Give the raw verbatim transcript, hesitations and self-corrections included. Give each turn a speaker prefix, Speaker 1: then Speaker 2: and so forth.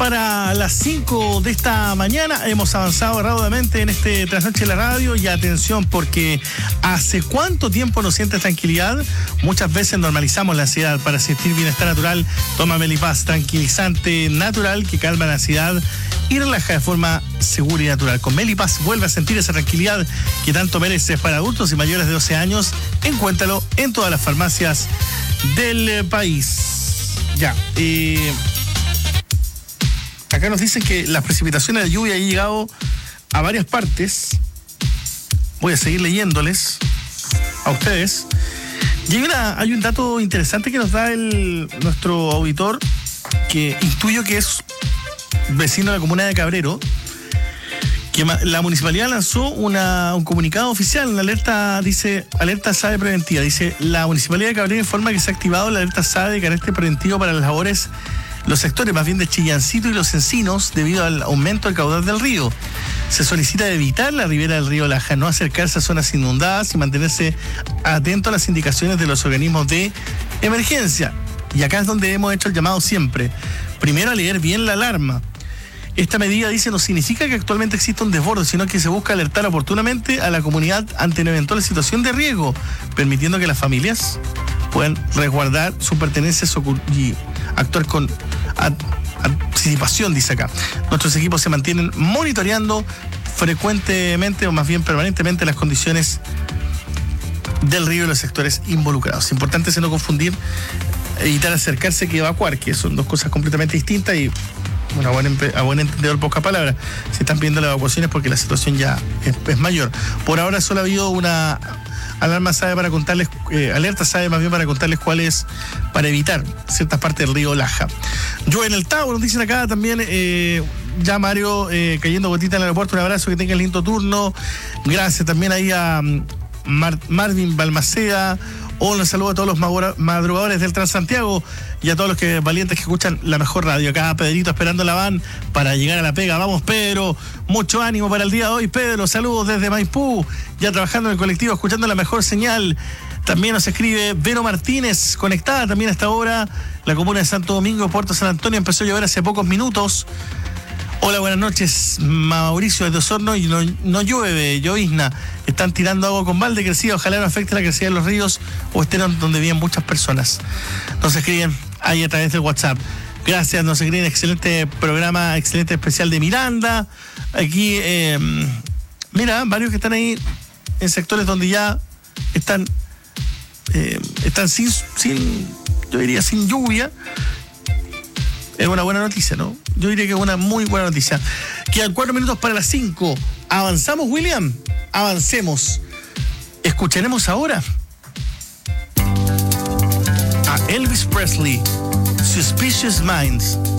Speaker 1: para las cinco de esta mañana. Hemos avanzado rápidamente en este Trasnoche de la Radio. Y atención, porque ¿hace cuánto tiempo no sientes tranquilidad? Muchas veces normalizamos la ansiedad. Para sentir bienestar natural, toma Melipaz, tranquilizante natural que calma la ansiedad y relaja de forma segura y natural. Con Melipaz vuelve a sentir esa tranquilidad que tanto mereces. Para adultos y mayores de doce años, encuéntralo en todas las farmacias del país. Ya, eh... acá nos dicen que las precipitaciones de lluvia han llegado a varias partes. Voy a seguir leyéndoles a ustedes. Y hay, una, hay un dato interesante que nos da el, nuestro auditor, que intuyo que es vecino de la comuna de Cabrero, que la municipalidad lanzó una, un comunicado oficial, una alerta, dice, alerta S A D E preventiva. Dice, la municipalidad de Cabrero informa que se ha activado la alerta S A D E de carácter preventivo para las labores, los sectores más bien de Chillancito y Los Encinos, debido al aumento del caudal del río. Se solicita evitar la ribera del río Laja, no acercarse a zonas inundadas y mantenerse atento a las indicaciones de los organismos de emergencia. Y acá es donde hemos hecho el llamado siempre. Primero, a leer bien la alarma. Esta medida, dice, no significa que actualmente exista un desborde, sino que se busca alertar oportunamente a la comunidad ante una eventual situación de riesgo, permitiendo que las familias puedan resguardar sus pertenencias y actuar con anticipación, dice acá. Nuestros equipos se mantienen monitoreando frecuentemente, o más bien permanentemente, las condiciones del río y los sectores involucrados. Importante es no confundir, evitar acercarse que evacuar, que son dos cosas completamente distintas. Y bueno, a buen, a buen entendedor, pocas palabras, se están pidiendo las evacuaciones porque la situación ya es, es mayor. Por ahora solo ha habido una alarma S A D E para contarles, eh, alerta S A D E más bien para contarles cuál es, para evitar ciertas partes del río Laja. Yo en el Tavo, nos dicen acá también, eh, ya Mario, eh, cayendo gotita en el aeropuerto, un abrazo, que tenga el lindo turno. Gracias también ahí a Mar, Marvin Balmaceda. Hola, saludo a todos los madrugadores del Transantiago y a todos los que valientes que escuchan la mejor radio. Acá Pedrito esperando la van para llegar a la pega. Vamos, Pedro, mucho ánimo para el día de hoy, Pedro. Saludos desde Maipú, ya trabajando en el colectivo, escuchando la mejor señal. También nos escribe Vero Martínez, conectada también a esta hora. La comuna de Santo Domingo, Puerto San Antonio, empezó a llover hace pocos minutos. Hola, buenas noches, Mauricio desde Osorno. Y no, no llueve, llovizna. Están tirando agua con balde crecida. Ojalá no afecte la crecida de los ríos o estén donde viven muchas personas. Nos escriben ahí a través del WhatsApp. Gracias, nos escriben. Excelente programa, excelente especial de Miranda. Aquí, eh, mira, varios que están ahí en sectores donde ya están, eh, están sin, sin, yo diría, sin lluvia. Es una buena noticia, ¿no? Yo diría que es una muy buena noticia. Quedan cuatro minutos para las cinco. ¿Avanzamos, William? Avancemos. Escucharemos ahora a Elvis Presley, Suspicious Minds.